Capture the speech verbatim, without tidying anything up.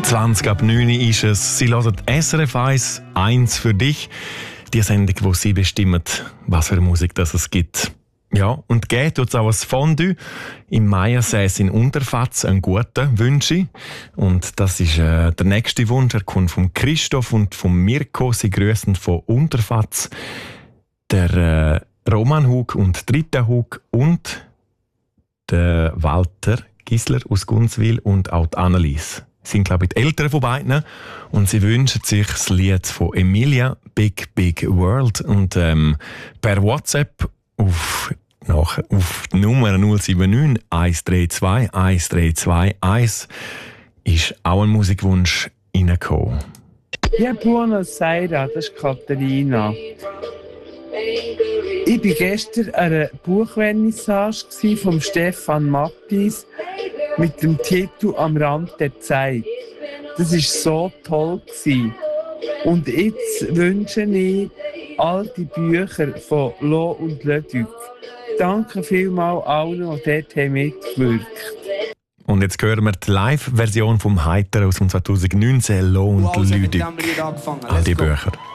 zwanzig ab neun ist es. Sie hören S R F eins, eins für dich. Die Sendung, wo Sie bestimmen, was für Musik das es gibt. Ja, und geht tut es auch ein Fondue im Meiersäß in Unterfatz, einen guten, wünsche ich. Und das ist äh, der nächste Wunsch. Er kommt von Christoph und von Mirko. Sie grüßen von Unterfatz. Der äh, Roman Hug und Rita Hug und der Walter Gisler aus Gunzwil und auch die Annelies. Sind, glaube ich, die Eltern von beiden. Und sie wünschen sich das Lied von Emilia, Big Big World. Und ähm, per WhatsApp auf, nach, auf die Nummer null sieben neun eins drei zwei eins drei zwei eins ist auch ein Musikwunsch reingekommen. Ja, Buenos Aires, das ist Katharina. Ich war gestern an einer Buchvernissage von Stefan Mattis mit dem Titel «Am Rand der Zeit». Das war so toll. Und jetzt wünsche ich all die Bücher von Lo und Leduc. Danke vielmals allen, die dort mitgewirkt haben. Und jetzt hören wir die Live-Version vom Heiter aus dem zwanzig neunzehn, Lo und Leduc. All die Bücher.